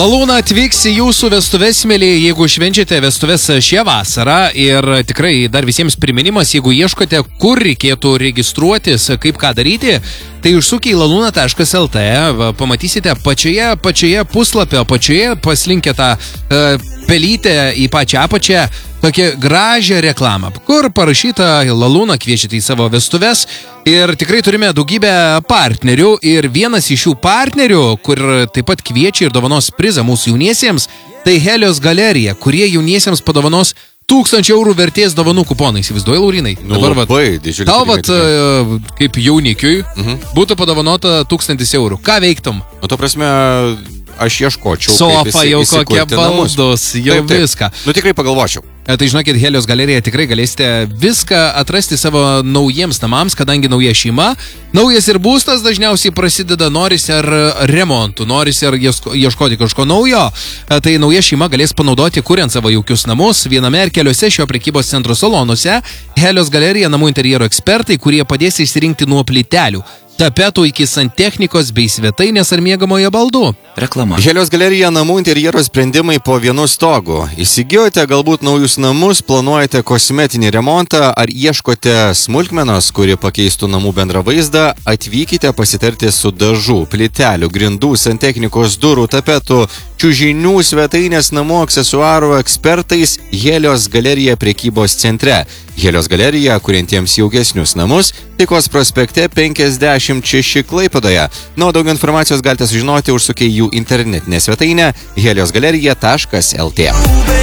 Laluna atvyks į jūsų vestuves, mėlyje, jeigu švenčiate vestuves šią vasarą. Ir tikrai dar visiems priminimas, jeigu ieškote, kur reikėtų registruotis, kaip ką daryti, tai užsukę į laluna.lt, pamatysite pačioje puslapio apačioje, paslinkę tą pelytę į pačią apačią, tokią gražią reklamą, kur parašyta Laluna kviečiate į savo vestuves ir tikrai turime daugybę partnerių ir vienas iš šių partnerių, kur taip pat kviečia ir dovanos prizą mūsų jauniesiems, tai Helios galerija, kurie jauniesiems padovanos 1000 eurų vertės dovanų kuponai. Įsivaizduoji, Laurinai? Dabar labai didžiulis. Tau kaip jaunikiui būtų padovanota 1000 eurų. Ką veiktum? To prasme, aš ieškočiau. Sofa jau kokie baldus, jau taip. viską. Tikrai pagalvočiau. Tai žinokit, Helios galerija tikrai galėsite viską atrasti savo naujiems namams, kadangi nauja šeima. Naujas ir būstas dažniausiai prasideda, norisi ar remontų, norisi ar ieškoti kažko naujo. Tai nauja šeima galės panaudoti, kuriant savo jaukius namus, viename ar keliose šio prekybos centro salonuose. Helios galerija namų interjero ekspertai, kurie padės išsirinkti nuo plytelių, tapetų iki santechnikos bei svetainės ar miegamojo baldų. Reklama. Helios galerija namų interjero sprendimai po vienu stogu. Įsigijote galbūt naujus namus, planuojate kosmetinį remontą ar ieškote smulkmenos, kuri pakeistų namų bendrą vaizdą, atvykite pasitarti su dažų, plytelių, grindų, santechnikos, durų, tapetų, čiužinių, svetainės, namų aksesuarų ekspertais Helios galerija prekybos centre. Helios galerija, kuriantiems jaukesnius namus, Taikos prospekte 56 Klaipėdoje. Nuo daugiau informacijos galite sužinoti užsukę jų internetinę svetainę heliosgalerija.lt.